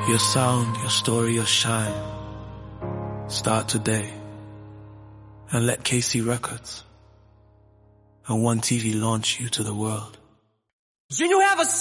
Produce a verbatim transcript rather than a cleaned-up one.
Your sound, your story, your shine. Start today. And let K C Records and One T V launch you to the world. Do you have a